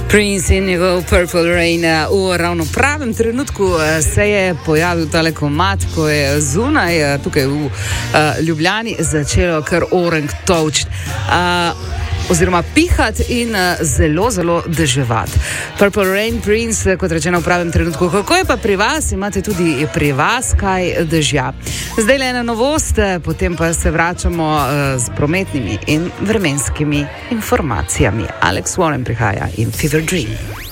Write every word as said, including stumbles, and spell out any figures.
Prince in njegov Purple Rain v ravno pravem trenutku se je pojavil tale komad, ko je zunaj, tukaj v uh, Ljubljani, začelo kar orang tolč. Uh, oziroma pihati in uh, zelo, zelo deževati. Purple Rain, Prince, kot rečeno v pravem trenutku. Kako je pa pri vas? Imate tudi pri vas kaj dežja? Zdaj le ena novost, potem pa se vračamo uh, z prometnimi in vremenskimi informacijami. Alex Warren prihaja in Fever Dream.